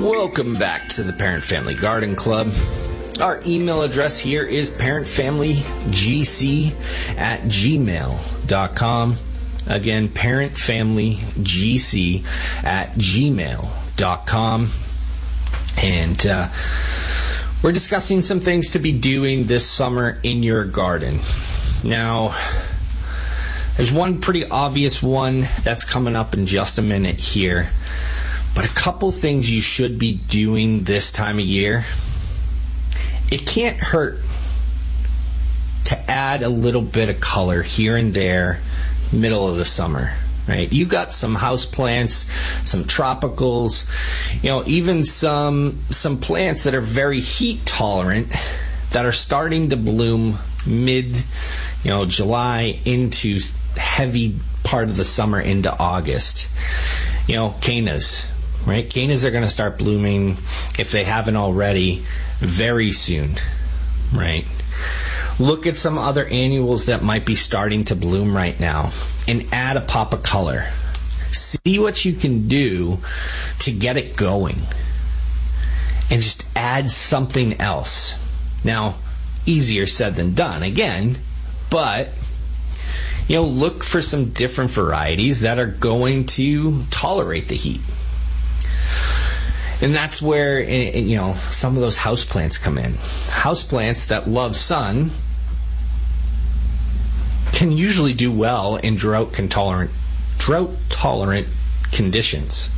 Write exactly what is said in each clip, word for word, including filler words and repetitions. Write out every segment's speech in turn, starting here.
Welcome back to the Parent Family Garden Club. Our email address here is parentfamilygc at gmail dot com. Again, parentfamilygc at gmail dot com. And uh, we're discussing some things to be doing this summer in your garden. Now, there's one pretty obvious one that's coming up in just a minute here. But a couple things you should be doing this time of year. It can't hurt to add a little bit of color here and there, middle of the summer, right? You got some houseplants, some tropicals, you know, even some some plants that are very heat tolerant that are starting to bloom mid, you know, July into heavy part of the summer into August. You know, cannas. Right? Cannas are going to start blooming, if they haven't already, very soon. Right? Look at some other annuals that might be starting to bloom right now and add a pop of color. See what you can do to get it going. And just add something else. Now, easier said than done, again, but you know, look for some different varieties that are going to tolerate the heat. And that's where, you know, some of those houseplants come in. Houseplants that love sun can usually do well in drought tolerant, drought tolerant conditions.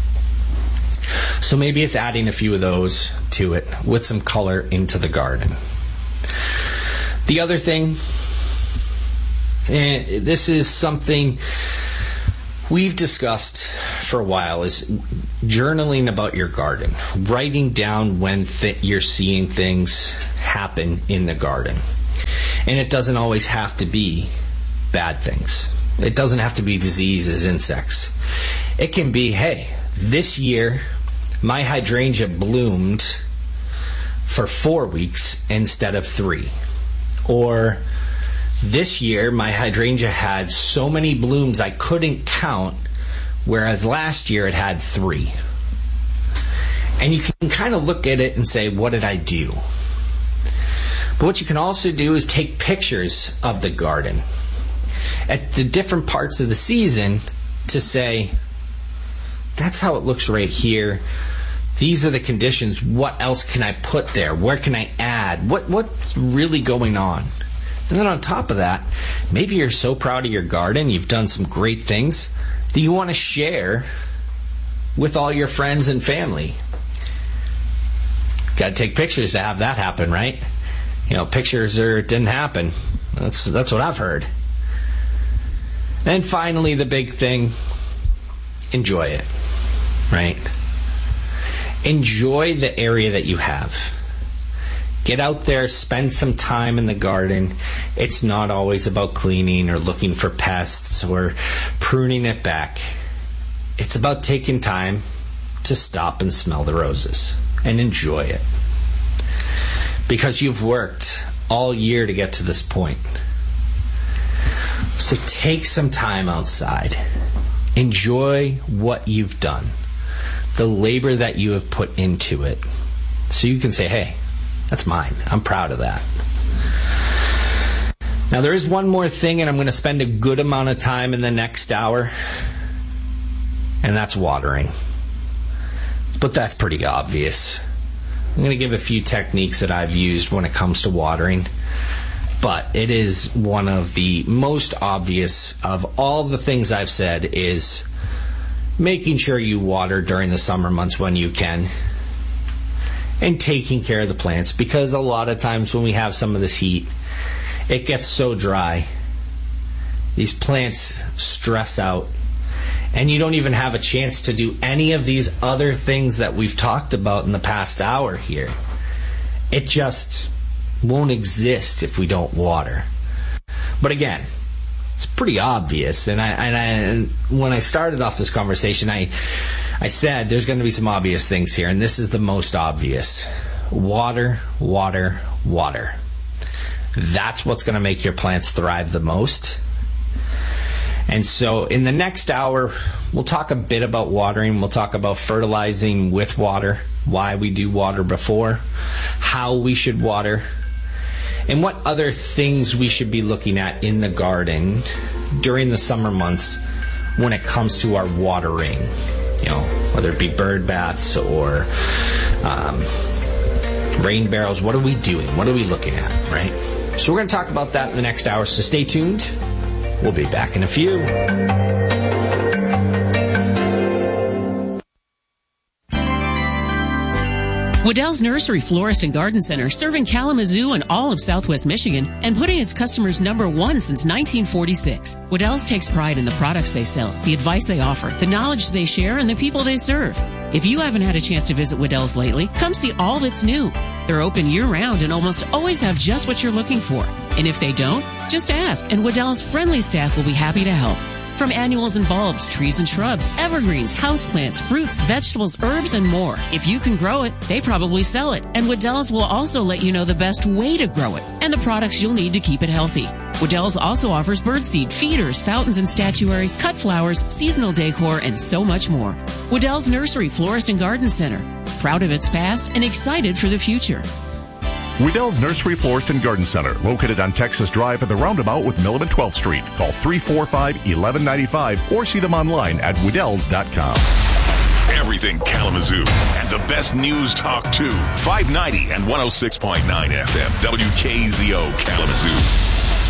So maybe it's adding a few of those to it with some color into the garden. The other thing, and this is something we've discussed for a while, is journaling about your garden, writing down when th- you're seeing things happen in the garden. And it doesn't always have to be bad things. It doesn't have to be diseases, insects. It can be, hey, this year my hydrangea bloomed for four weeks instead of three. Or this year my hydrangea had so many blooms I couldn't count, whereas last year it had three. And you can kind of look at it and say, what did I do? But what you can also do is take pictures of the garden at the different parts of the season to say, that's how it looks right here. These are the conditions. What else can I put there? Where can I add? What What's really going on? And then on top of that, maybe you're so proud of your garden, you've done some great things, that you want to share with all your friends and family. Got to take pictures to have that happen, right? You know, pictures are, it didn't happen. That's, that's what I've heard. And finally, the big thing, enjoy it, right? Enjoy the area that you have. Get out there, spend some time in the garden. It's not always about cleaning or looking for pests or pruning it back. It's about taking time to stop and smell the roses and enjoy it. Because you've worked all year to get to this point. So take some time outside. Enjoy what you've done. The labor that you have put into it. So you can say, hey, that's mine. I'm proud of that. Now, there is one more thing, and I'm going to spend a good amount of time in the next hour, and that's watering. But that's pretty obvious. I'm going to give a few techniques that I've used when it comes to watering, but it is one of the most obvious of all the things I've said is making sure you water during the summer months when you can, and taking care of the plants, because a lot of times when we have some of this heat, it gets so dry. These plants stress out, and you don't even have a chance to do any of these other things that we've talked about in the past hour here. It just won't exist if we don't water. But again, it's pretty obvious, and I, and I and when I started off this conversation, I I said there's going to be some obvious things here, and this is the most obvious. Water, water, water. That's what's going to make your plants thrive the most. And so in the next hour, we'll talk a bit about watering. We'll talk about fertilizing with water, why we do water before, how we should water, and what other things we should be looking at in the garden during the summer months when it comes to our watering. You know, whether it be bird baths or um, rain barrels, what are we doing? What are we looking at, right? So we're going to talk about that in the next hour, so stay tuned. We'll be back in a few. Waddell's Nursery, Florist, and Garden Center, serving Kalamazoo and all of Southwest Michigan and putting its customers number one since nineteen forty-six. Waddell's takes pride in the products they sell, the advice they offer, the knowledge they share, and the people they serve. If you haven't had a chance to visit Waddell's lately, come see all that's new. They're open year-round and almost always have just what you're looking for. And if they don't, just ask, and Waddell's friendly staff will be happy to help. From annuals and bulbs, trees and shrubs, evergreens, houseplants, fruits, vegetables, herbs, and more. If you can grow it, they probably sell it. And Waddell's will also let you know the best way to grow it and the products you'll need to keep it healthy. Waddell's also offers birdseed, feeders, fountains and statuary, cut flowers, seasonal decor, and so much more. Waddell's Nursery, Florist, and Garden Center. Proud of its past and excited for the future. Waddell's Nursery, Florist, and Garden Center, located on Texas Drive at the roundabout with Milam and twelfth Street. Call three four five, one one nine five or see them online at Waddells dot com. Everything Kalamazoo and the best news talk too. five ninety and one oh six point nine F M. W K Z O Kalamazoo.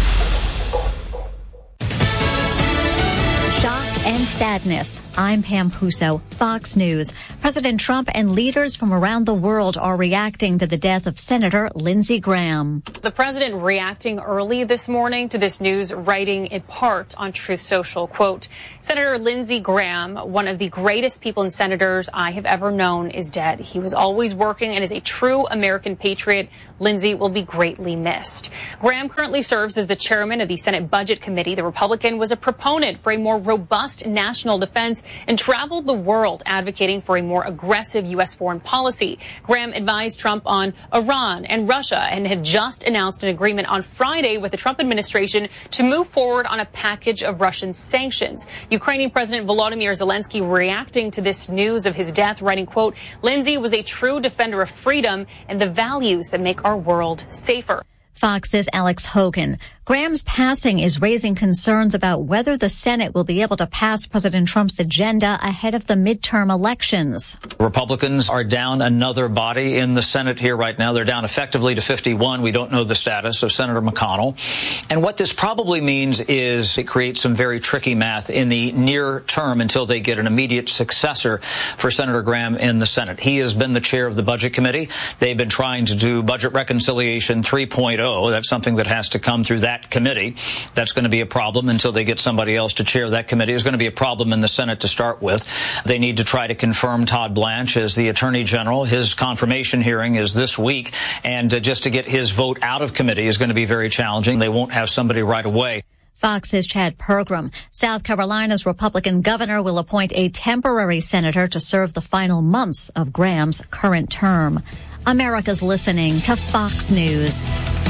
And sadness. I'm Pam Puso, Fox News. President Trump and leaders from around the world are reacting to the death of Senator Lindsey Graham. The president reacting early this morning to this news, writing in part on Truth Social, quote, Senator Lindsey Graham, one of the greatest people and senators I have ever known, is dead. He was always working and is a true American patriot. Lindsey will be greatly missed. Graham currently serves as the chairman of the Senate Budget Committee. The Republican was a proponent for a more robust national defense and traveled the world advocating for a more aggressive U S foreign policy. Graham advised Trump on Iran and Russia and had just announced an agreement on Friday with the Trump administration to move forward on a package of Russian sanctions. Ukrainian President Volodymyr Zelensky reacting to this news of his death, writing, quote, Lindsey was a true defender of freedom and the values that make our world safer. Fox's Alex Hogan. Graham's passing is raising concerns about whether the Senate will be able to pass President Trump's agenda ahead of the midterm elections. Republicans are down another body in the Senate here right now. They're down effectively to fifty-one. We don't know the status of Senator McConnell. And what this probably means is it creates some very tricky math in the near term until they get an immediate successor for Senator Graham in the Senate. He has been the chair of the Budget Committee. They've been trying to do Budget Reconciliation three point oh. That's something that has to come through that committee. That's going to be a problem until they get somebody else to chair that committee. It's going to be a problem in the Senate to start with. They need to try to confirm Todd Blanche as the Attorney General. His confirmation hearing is this week, and uh, just to get his vote out of committee is going to be very challenging. They won't have somebody right away. Fox's Chad Pergram. South Carolina's Republican governor will appoint a temporary senator to serve the final months of Graham's current term. America's listening to Fox News.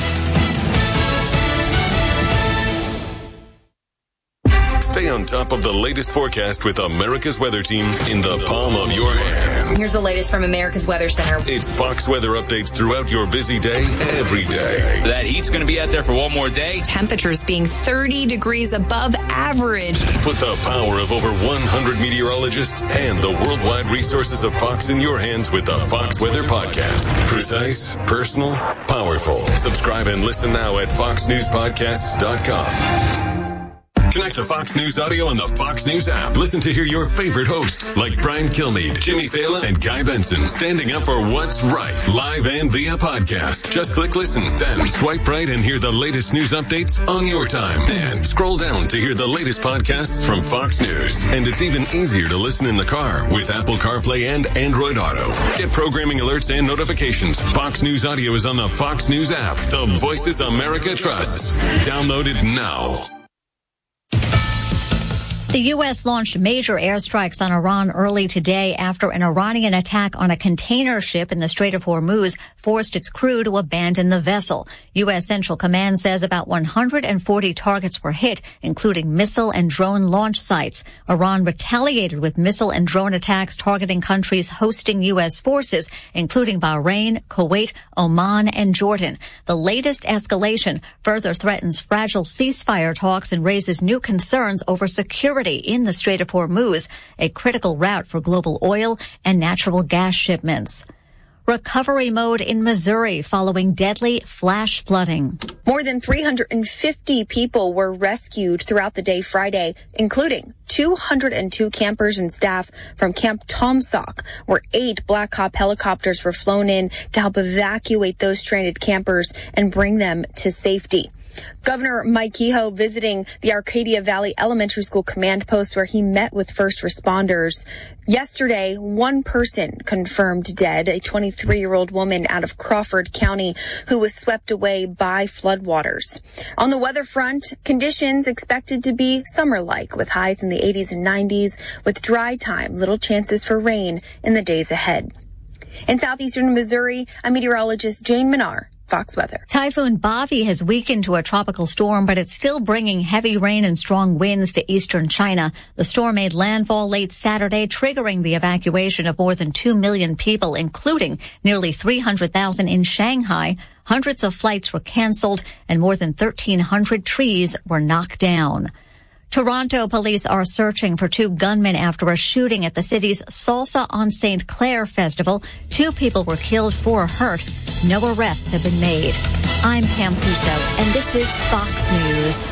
Stay on top of the latest forecast with America's Weather Team in the palm of your hands. Here's the latest from America's Weather Center. It's Fox weather updates throughout your busy day, every day. That heat's going to be out there for one more day. Temperatures being thirty degrees above average. Put the power of over one hundred meteorologists and the worldwide resources of Fox in your hands with the Fox Weather Podcast. Precise, personal, powerful. Subscribe and listen now at fox news podcasts dot com. Connect to Fox News Audio on the Fox News app. Listen to hear your favorite hosts like Brian Kilmeade, Jimmy Fallon, and Guy Benson standing up for what's right, live and via podcast. Just click listen, then swipe right and hear the latest news updates on your time. And scroll down to hear the latest podcasts from Fox News. And it's even easier to listen in the car with Apple CarPlay and Android Auto. Get programming alerts and notifications. Fox News Audio is on the Fox News app. The voices America trusts. Download it now. The U S launched major airstrikes on Iran early today after an Iranian attack on a container ship in the Strait of Hormuz forced its crew to abandon the vessel. U S Central Command says about one hundred forty targets were hit, including missile and drone launch sites. Iran retaliated with missile and drone attacks targeting countries hosting U S forces, including Bahrain, Kuwait, Oman, and Jordan. The latest escalation further threatens fragile ceasefire talks and raises new concerns over security in the Strait of Hormuz, a critical route for global oil and natural gas shipments. Recovery mode in Missouri following deadly flash flooding. More than three hundred fifty people were rescued throughout the day Friday, including two hundred two campers and staff from Camp Tomsock, where eight Black Hawk helicopters were flown in to help evacuate those stranded campers and bring them to safety. Governor Mike Kehoe visiting the Arcadia Valley Elementary School command post where he met with first responders. Yesterday, one person confirmed dead, a twenty-three-year-old woman out of Crawford County who was swept away by floodwaters. On the weather front, conditions expected to be summer-like with highs in the eighties and nineties with dry time, little chances for rain in the days ahead. In southeastern Missouri, I'm meteorologist Jane Minar. Fox Weather. Typhoon Bavi has weakened to a tropical storm, but it's still bringing heavy rain and strong winds to eastern China. The storm made landfall late Saturday, triggering the evacuation of more than two million people, including nearly three hundred thousand in Shanghai. Hundreds of flights were canceled and more than thirteen hundred trees were knocked down. Toronto police are searching for two gunmen after a shooting at the city's Salsa on Saint Clair festival. Two people were killed, four hurt. No arrests have been made. I'm Pam Puso, and this is Fox News.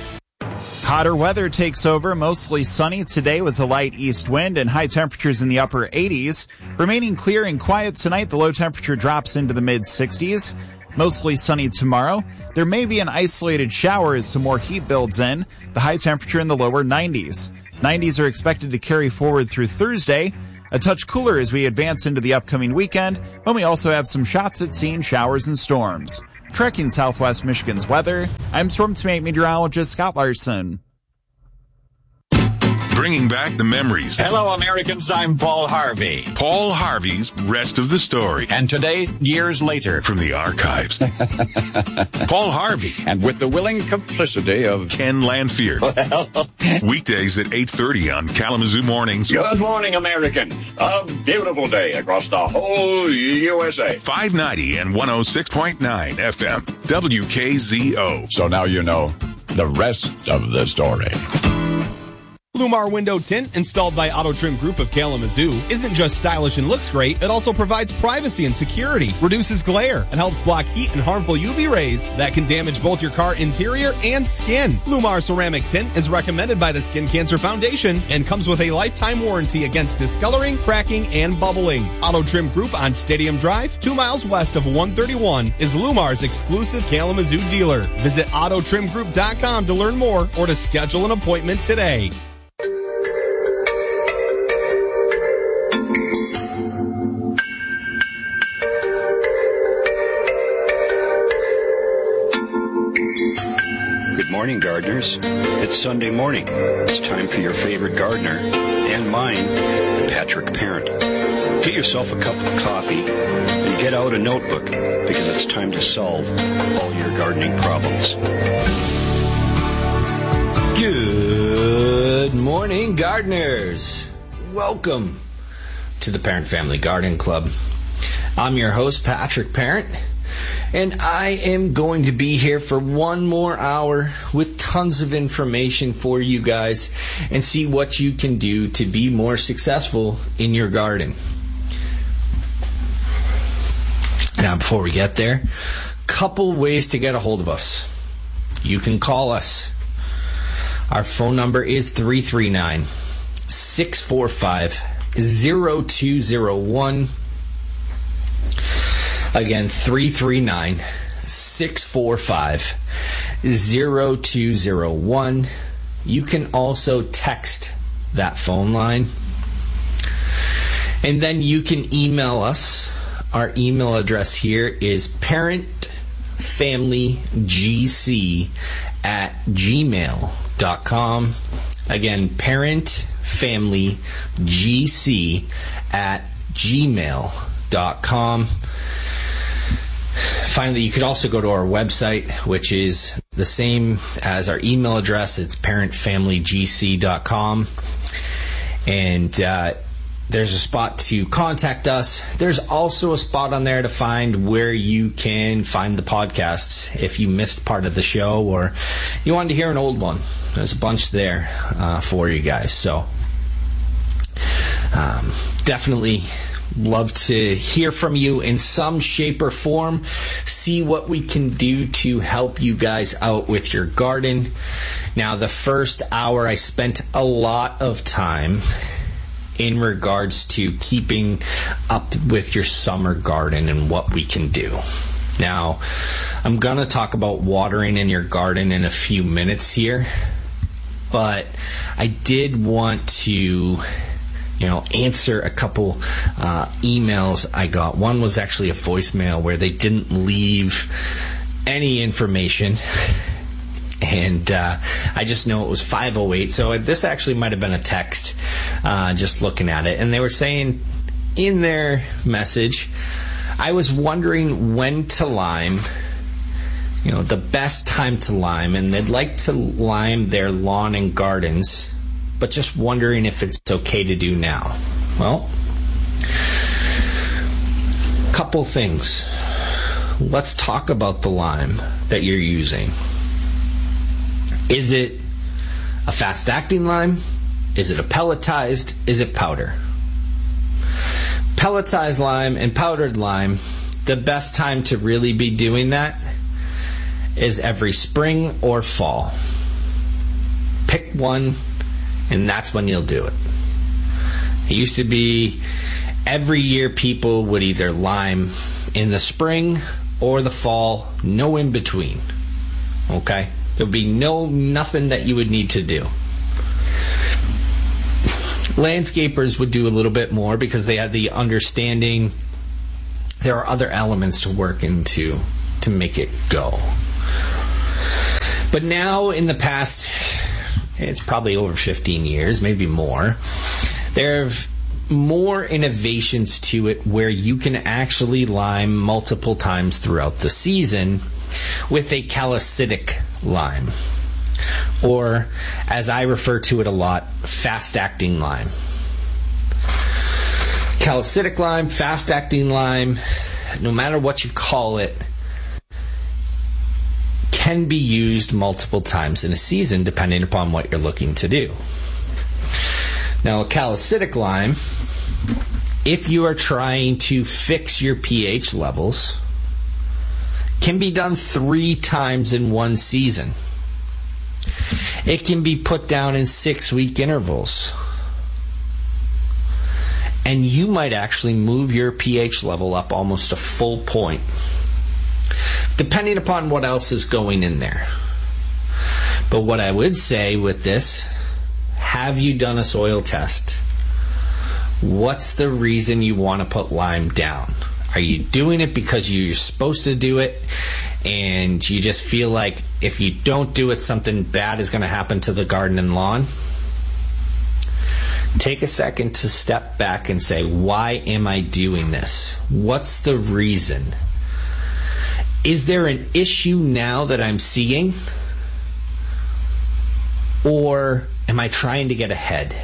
Hotter weather takes over, mostly sunny today with a light east wind and high temperatures in the upper eighties. Remaining clear and quiet tonight, the low temperature drops into the mid sixties. Mostly sunny tomorrow. There may be an isolated shower as some more heat builds in. The high temperature in the lower nineties. nineties are expected to carry forward through Thursday. A touch cooler as we advance into the upcoming weekend, when we also have some shots at seeing showers and storms. Tracking Southwest Michigan's weather, I'm Storm Teammate meteorologist Scott Larson. Bringing back the memories. Hello, Americans. I'm Paul Harvey. Paul Harvey's Rest of the Story. And today, years later. From the archives. Paul Harvey. And with the willing complicity of Ken Lanfear. Well. Weekdays at eight thirty on Kalamazoo Mornings. Good morning, American. A beautiful day across the whole U S A. five ninety and one oh six point nine F M. W K Z O. So now you know the rest of the story. Lumar Window Tint, installed by Auto Trim Group of Kalamazoo, isn't just stylish and looks great, it also provides privacy and security, reduces glare, and helps block heat and harmful U V rays that can damage both your car interior and skin. Lumar Ceramic Tint is recommended by the Skin Cancer Foundation and comes with a lifetime warranty against discoloring, cracking, and bubbling. Auto Trim Group on Stadium Drive, two miles west of one thirty-one, is Lumar's exclusive Kalamazoo dealer. Visit auto trim group dot com to learn more or to schedule an appointment today. Good morning, gardeners. It's Sunday morning. It's time for your favorite gardener and mine, Patrick Parent. Get yourself a cup of coffee and get out a notebook because it's time to solve all your gardening problems. Good morning, gardeners. Welcome to the Parent Family Garden Club. I'm your host, Patrick Parent. And I am going to be here for one more hour with tons of information for you guys and see what you can do to be more successful in your garden. Now, before we get there, couple ways to get a hold of us. You can call us. Our phone number is three three nine, six four five, zero two zero one. Again, three three nine, six four five, zero two zero one. You can also text that phone line. And then you can email us. Our email address here is parentfamilygc at gmail dot com. Again, parentfamilygc at gmail dot com. Finally, you could also go to our website, which is the same as our email address. It's parent family g c dot com. And uh, there's a spot to contact us. There's also a spot on there to find where you can find the podcasts if you missed part of the show or you wanted to hear an old one. There's a bunch there uh, for you guys. So um, definitely love to hear from you in some shape or form. See what we can do to help you guys out with your garden. Now, the first hour I spent a lot of time in regards to keeping up with your summer garden and what we can do. Now, I'm going to talk about watering in your garden in a few minutes here, but I did want to, you know, answer a couple uh, emails I got. One was actually a voicemail where they didn't leave any information. And uh, I just know it was five oh eight. So this actually might have been a text, uh, just looking at it. And they were saying in their message, I was wondering when to lime, you know, the best time to lime. And they'd like to lime their lawn and gardens, but just wondering if it's okay to do now. Well, couple things. Let's talk about the lime that you're using. Is it a fast-acting lime? Is it a pelletized? Is it powder? Pelletized lime and powdered lime, the best time to really be doing that is every spring or fall. Pick one, and that's when you'll do it. It used to be every year people would either lime in the spring or the fall, no in between. Okay? There would be no nothing that you would need to do. Landscapers would do a little bit more because they had the understanding there are other elements to work into to make it go. But now in the past, it's probably over fifteen years, maybe more, there have more innovations to it where you can actually lime multiple times throughout the season with a calicitic lime, or as I refer to it a lot, fast-acting lime. Calicitic lime, fast-acting lime, no matter what you call it, can be used multiple times in a season depending upon what you're looking to do. Now, a calicitic lime, if you are trying to fix your pH levels, can be done three times in one season. It can be put down in six-week intervals. And you might actually move your pH level up almost a full point, depending upon what else is going in there. But what I would say with this, have you done a soil test? What's the reason you want to put lime down? Are you doing it because you're supposed to do it and you just feel like if you don't do it, something bad is going to happen to the garden and lawn? Take a second to step back and say, why am I doing this? What's the reason? Is there an issue now that I'm seeing? Or am I trying to get ahead?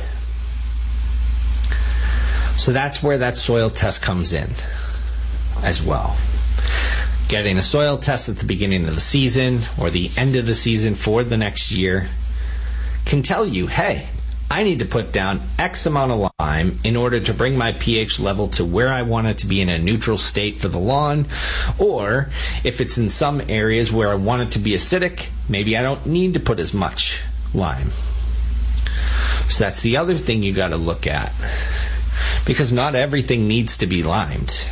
So that's where that soil test comes in as well. Getting a soil test at the beginning of the season or the end of the season for the next year can tell you, hey, I need to put down X amount of lime in order to bring my pH level to where I want it to be in a neutral state for the lawn. Or if it's in some areas where I want it to be acidic, maybe I don't need to put as much lime. So that's the other thing you got to look at, because not everything needs to be limed.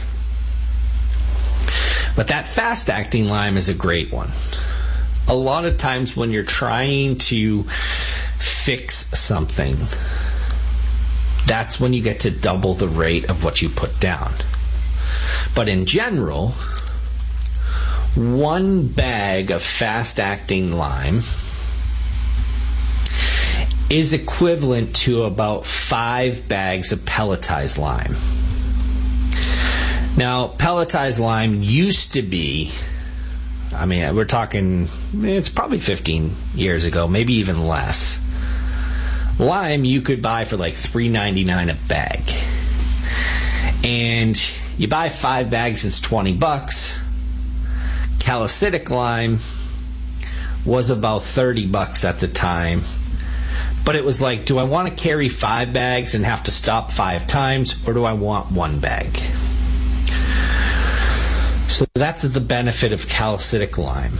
But that fast-acting lime is a great one. A lot of times when you're trying to fix something, that's when you get to double the rate of what you put down. But in general, one bag of fast-acting lime is equivalent to about five bags of pelletized lime. Now, pelletized lime used to be, I mean, we're talking, it's probably fifteen years ago, maybe even less. Lime you could buy for like three ninety-nine a bag. And you buy five bags, it's twenty bucks. Calicitic lime was about thirty bucks at the time. But it was like, do I want to carry five bags and have to stop five times, or do I want one bag? So that's the benefit of calicitic lime.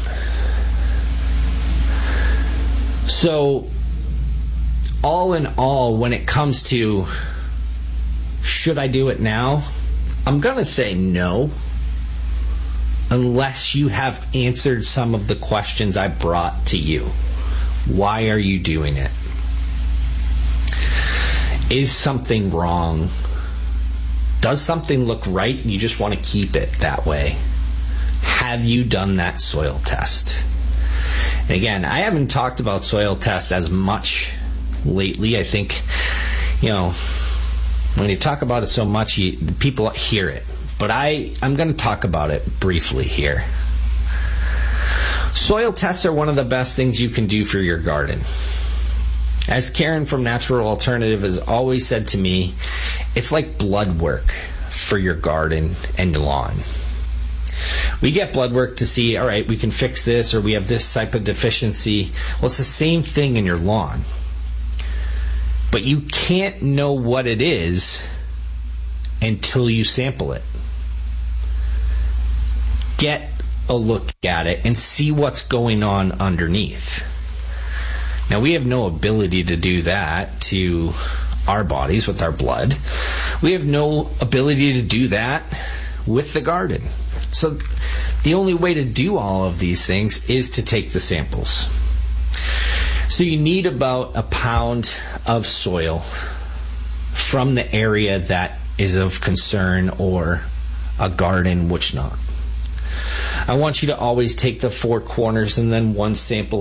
So, all in all, when it comes to should I do it now, I'm going to say no, unless you have answered some of the questions I brought to you. Why are you doing it? Is something wrong? Does something look right and you just want to keep it that way? Have you done that soil test? And again, I haven't talked about soil tests as much lately. I think, you know, when you talk about it so much, you, people hear it. But I, I'm going to talk about it briefly here. Soil tests are one of the best things you can do for your garden. As Karen from Natural Alternative has always said to me, it's like blood work for your garden and your lawn. We get blood work to see, all right, we can fix this, or we have this type of deficiency. Well, it's the same thing in your lawn. But you can't know what it is until you sample it. Get a look at it and see what's going on underneath. Now, we have no ability to do that to our bodies with our blood. We have no ability to do that with the garden. So the only way to do all of these things is to take the samples. So you need about a pound of soil from the area that is of concern, or a garden which not. I want you to always take the four corners and then one sample